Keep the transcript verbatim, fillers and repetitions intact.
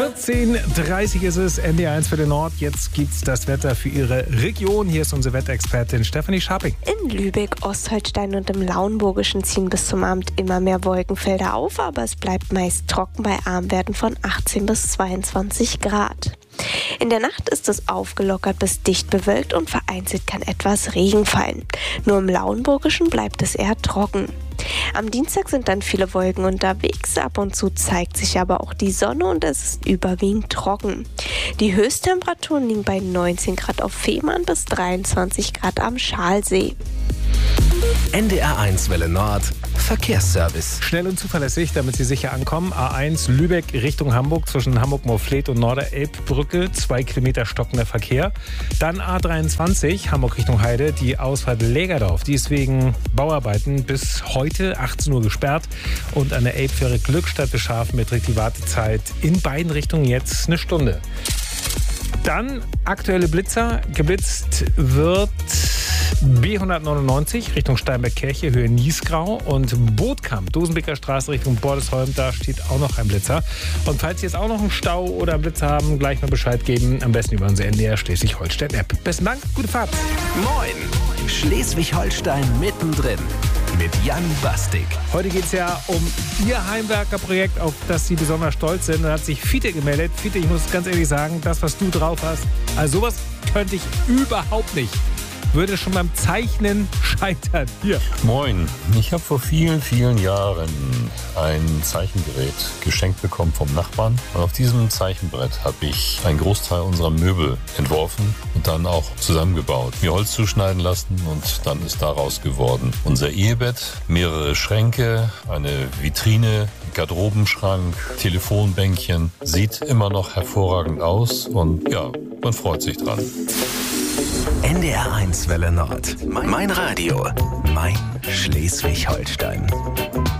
vierzehn Uhr dreißig ist es, N D R eins für den Nord. Jetzt gibt's das Wetter für Ihre Region. Hier ist unsere Wetterexpertin Stefanie Scharping. In Lübeck, Ostholstein und im Lauenburgischen ziehen bis zum Abend immer mehr Wolkenfelder auf, aber es bleibt meist trocken bei Armwerten von achtzehn bis zweiundzwanzig Grad. In der Nacht ist es aufgelockert bis dicht bewölkt und vereinzelt kann etwas Regen fallen. Nur im Lauenburgischen bleibt es eher trocken. Am Dienstag sind dann viele Wolken unterwegs, ab und zu zeigt sich aber auch die Sonne und es ist überwiegend trocken. Die Höchsttemperaturen liegen bei neunzehn Grad auf Fehmarn bis dreiundzwanzig Grad am Schalsee. N D R eins Welle Nord, Verkehrsservice. Schnell und zuverlässig, damit Sie sicher ankommen. A eins Lübeck Richtung Hamburg zwischen Hamburg-Moorfleet und Norderelbbrücke. Zwei Kilometer stockender Verkehr. Dann A dreiundzwanzig Hamburg Richtung Heide. Die Ausfahrt Lägerdorf. Die ist wegen Bauarbeiten bis heute achtzehn Uhr gesperrt. Und an der Elbfähre Glückstadt Beschafen beträgt die Wartezeit in beiden Richtungen jetzt eine Stunde. Dann aktuelle Blitzer. Geblitzt wird B hundertneunundneunzig Richtung Steinberg-Kirche, Höhe Niesgrau und Bootkamp, Dosenbeker Straße Richtung Bordesholm, da steht auch noch ein Blitzer. Und falls Sie jetzt auch noch einen Stau oder einen Blitzer haben, gleich mal Bescheid geben, am besten über unsere N D R Schleswig-Holstein-App. Besten Dank, gute Fahrt. Moin, Schleswig-Holstein mittendrin mit Jan Bastik. Heute geht es ja um Ihr Heimwerkerprojekt, auf das Sie besonders stolz sind. Da hat sich Fiete gemeldet. Fiete, ich muss ganz ehrlich sagen, das, was du drauf hast, also sowas könnte ich überhaupt nicht. Würde schon beim Zeichnen scheitern. Hier. Moin, ich habe vor vielen, vielen Jahren ein Zeichengerät geschenkt bekommen vom Nachbarn. Und auf diesem Zeichenbrett habe ich einen Großteil unserer Möbel entworfen und dann auch zusammengebaut. Mir Holz zuschneiden lassen und dann ist daraus geworden unser Ehebett, mehrere Schränke, eine Vitrine, Garderobenschrank, Telefonbänkchen. Sieht immer noch hervorragend aus und ja, man freut sich dran. N D R eins Welle Nord. Mein Radio. Mein Schleswig-Holstein.